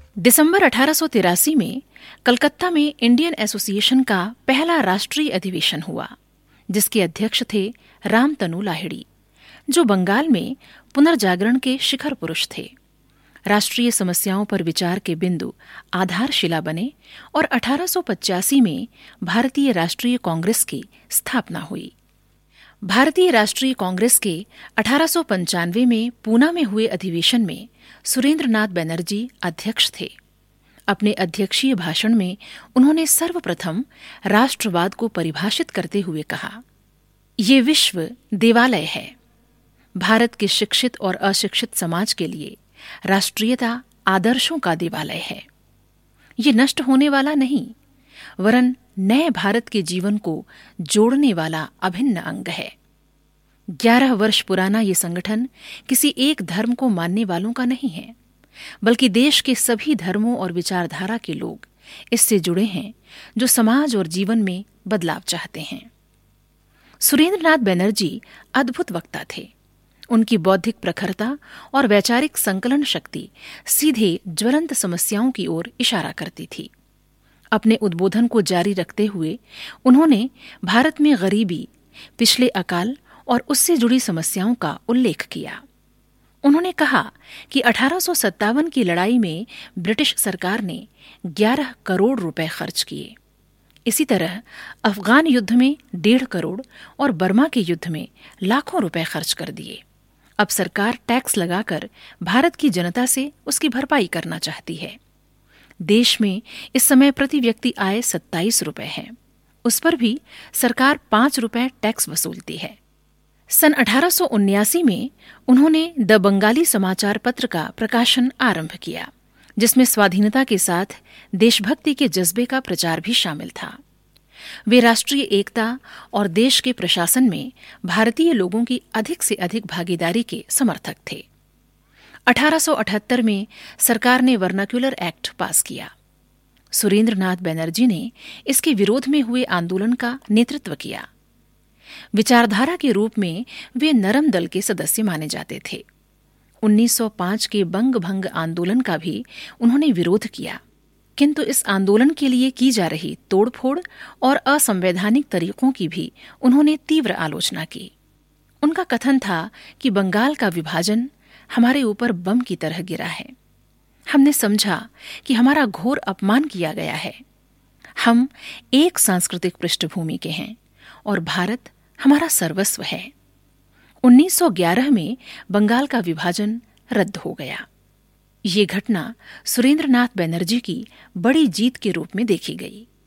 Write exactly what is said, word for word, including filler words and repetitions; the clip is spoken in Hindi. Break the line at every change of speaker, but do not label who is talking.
दिसंबर अठारह सौ तिरासी में कलकत्ता में इंडियन एसोसिएशन का पहला राष्ट्रीय अधिवेशन हुआ, जिसके अध्यक्ष थे रामतनु लाहिड़ी, जो बंगाल में पुनर्जागरण के शिखर पुरुष थे। राष्ट्रीय समस्याओं पर विचार के बिंदु आधारशिला बने और अठारह सौ पचासी में भारतीय राष्ट्रीय कांग्रेस की स्थापना हुई। भारतीय राष्ट्रीय कांग्रेस के अठारह सौ पंचानवे में पूना में हुए अधिवेशन में सुरेंद्रनाथ बनर्जी अध्यक्ष थे। अपने अध्यक्षीय भाषण में उन्होंने सर्वप्रथम राष्ट्रवाद को परिभाषित करते हुए कहा, ये विश्व देवालय है। भारत के शिक्षित और अशिक्षित समाज के लिए राष्ट्रीयता आदर्शों का देवालय है। ये नष्ट होने वाला नहीं, वरन नए भारत के जीवन को जोड़ने वाला अभिन्न अंग है। ग्यारह वर्ष पुराना ये संगठन किसी एक धर्म को मानने वालों का नहीं है, बल्कि देश के सभी धर्मों और विचारधारा के लोग इससे जुड़े हैं, जो समाज और जीवन में बदलाव चाहते हैं। सुरेंद्रनाथ बनर्जी अद्भुत वक्ता थे। उनकी बौद्धिक प्रखरता और वैचारिक संकलन शक्ति सीधे ज्वलंत समस्याओं की ओर इशारा करती थी। अपने उद्बोधन को जारी रखते हुए उन्होंने भारत में गरीबी, पिछले अकाल और उससे जुड़ी समस्याओं का उल्लेख किया। उन्होंने कहा कि अठारह सौ सत्तावन की लड़ाई में ब्रिटिश सरकार ने ग्यारह करोड़ रुपए खर्च किए। इसी तरह अफगान युद्ध में डेढ़ करोड़ और बर्मा के युद्ध में लाखों रुपए खर्च कर दिए। अब सरकार टैक्स लगाकर भारत की जनता से उसकी भरपाई करना चाहती है। देश में इस समय प्रति व्यक्ति आय सत्ताईस रुपए है। उस पर भी सरकार पांच रुपए टैक्स वसूलती है। सन अठारह सौ उन्यासी में उन्होंने द बंगाली समाचार पत्र का प्रकाशन आरंभ किया, जिसमें स्वाधीनता के साथ देशभक्ति के जज्बे का प्रचार भी शामिल था। वे राष्ट्रीय एकता और देश के प्रशासन में भारतीय लोगों की अधिक से अधिक भागीदारी के समर्थक थे। अठारह सौ अठहत्तर में सरकार ने वर्नाक्युलर एक्ट पास किया। सुरेंद्रनाथ बनर्जी ने इसके विरोध में हुए आंदोलन का नेतृत्व किया। विचारधारा के रूप में वे नरम दल के सदस्य माने जाते थे। उन्नीस सौ पाँच के बंग भंग आंदोलन का भी उन्होंने विरोध किया, किंतु इस आंदोलन के लिए की जा रही तोड़फोड़ और असंवैधानिक तरीकों की भी उन्होंने तीव्र आलोचना की। उनका कथन था कि बंगाल का विभाजन हमारे ऊपर बम की तरह गिरा है। हमने समझा कि हमारा घोर अपमान किया गया है। हम एक सांस्कृतिक पृष्ठभूमि के हैं और भारत हमारा सर्वस्व है। उन्नीस सौ ग्यारह में बंगाल का विभाजन रद्द हो गया। ये घटना सुरेंद्रनाथ बनर्जी की बड़ी जीत के रूप में देखी गई।